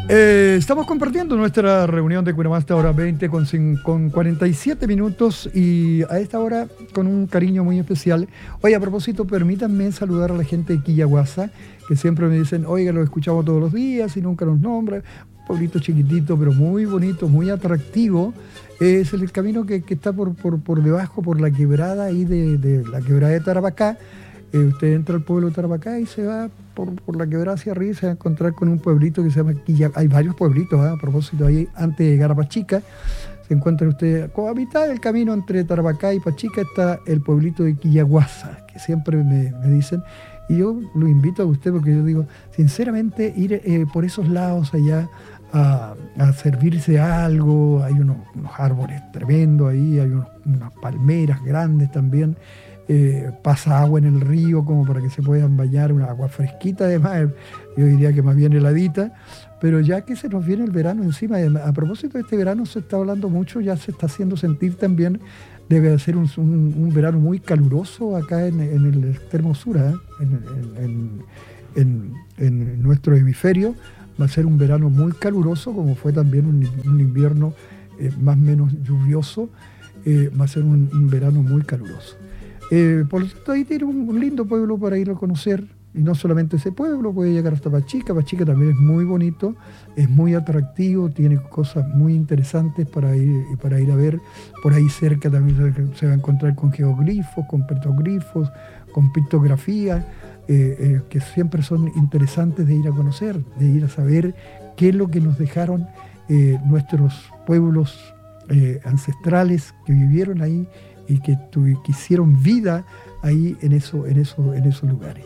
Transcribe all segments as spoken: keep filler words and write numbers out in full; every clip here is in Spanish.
Eh, estamos compartiendo nuestra reunión de Cunamasta, hora veinte con, con cuarenta y siete minutos, y a esta hora con un cariño muy especial. Oye, a propósito, permítanme saludar a la gente de Quillaguasa, que siempre me dicen, oiga, lo escuchamos todos los días y nunca nos nombran. Un pueblito chiquitito, pero muy bonito, muy atractivo. Eh, es el camino que, que está por, por, por debajo, por la quebrada ahí de, de la quebrada de Tarapacá. Eh, usted entra al pueblo de Tarapacá y se va por, por la quebrada hacia arriba y se va a encontrar con un pueblito que se llama Quillaguasa. Hay varios pueblitos, ¿eh? A propósito, ahí antes de llegar a Pachica, se encuentra usted, como a mitad del camino entre Tarapacá y Pachica está el pueblito de Quillaguasa, que siempre me, me dicen. Y yo lo invito a usted porque yo digo, sinceramente, ir eh, por esos lados allá a, a servirse algo. Hay unos, unos árboles tremendos ahí, hay unos, unas palmeras grandes también. Eh, pasa agua en el río como para que se puedan bañar, una agua fresquita además, yo diría que más bien heladita, pero ya que se nos viene el verano encima, a propósito de este verano se está hablando mucho, ya se está haciendo sentir también, debe ser un, un, un verano muy caluroso acá en, en el extremo sur, ¿eh? en, en, en, en nuestro hemisferio, va a ser un verano muy caluroso, como fue también un, un invierno eh, más o menos lluvioso, eh, va a ser un, un verano muy caluroso. Eh, por lo tanto, ahí tiene un, un lindo pueblo para ir a conocer, y no solamente ese pueblo, puede llegar hasta Pachica. Pachica también es muy bonito, es muy atractivo, tiene cosas muy interesantes para ir, para ir a ver. Por ahí cerca también se va a encontrar con geoglifos, con petroglifos, con pictografía, eh, eh, que siempre son interesantes de ir a conocer, de ir a saber qué es lo que nos dejaron eh, nuestros pueblos eh, ancestrales que vivieron ahí y que, tuve, que hicieron vida ahí en, eso, en, eso, en esos lugares.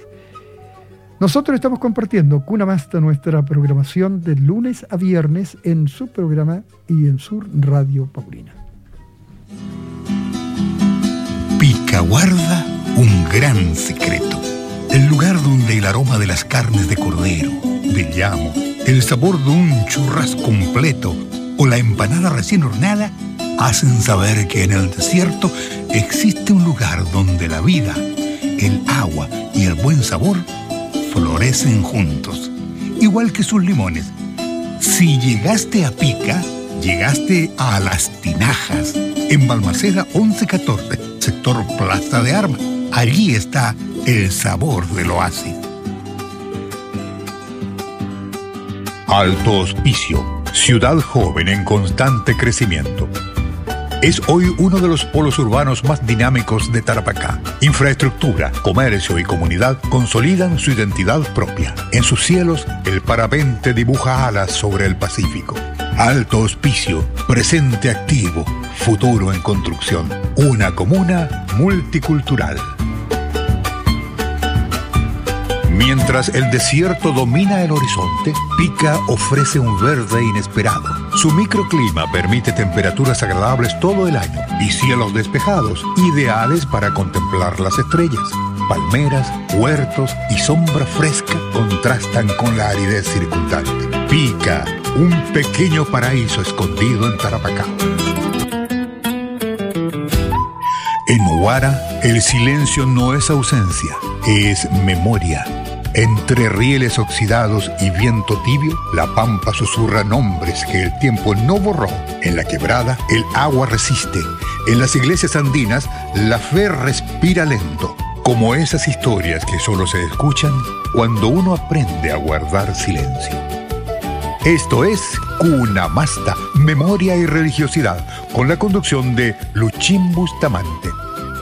Nosotros estamos compartiendo Cunamasta, nuestra programación de lunes a viernes en su programa y en su Radio Paulina. Pica guarda un gran secreto. El lugar donde el aroma de las carnes de cordero, de llamo, el sabor de un churrasco completo o la empanada recién horneada hacen saber que en el desierto existe un lugar donde la vida, el agua y el buen sabor florecen juntos, igual que sus limones. Si llegaste a Pica, llegaste a Las Tinajas, en Balmaceda once catorce, sector Plaza de Armas. Allí está el sabor del oasis. Alto Hospicio, ciudad joven en constante crecimiento. Es hoy uno de los polos urbanos más dinámicos de Tarapacá. Infraestructura, comercio y comunidad consolidan su identidad propia. En sus cielos, el parapente dibuja alas sobre el Pacífico. Alto Hospicio, presente activo, futuro en construcción. Una comuna multicultural. Mientras el desierto domina el horizonte, Pica ofrece un verde inesperado. Su microclima permite temperaturas agradables todo el año y cielos despejados, ideales para contemplar las estrellas. Palmeras, huertos y sombra fresca contrastan con la aridez circundante. Pica, un pequeño paraíso escondido en Tarapacá. En Huara, el silencio no es ausencia, es memoria. Entre rieles oxidados y viento tibio, la pampa susurra nombres que el tiempo no borró. En la quebrada, el agua resiste. En las iglesias andinas, la fe respira lento. Como esas historias que solo se escuchan cuando uno aprende a guardar silencio. Esto es Cunamasta, Memoria y Religiosidad, con la conducción de Luchín Bustamante.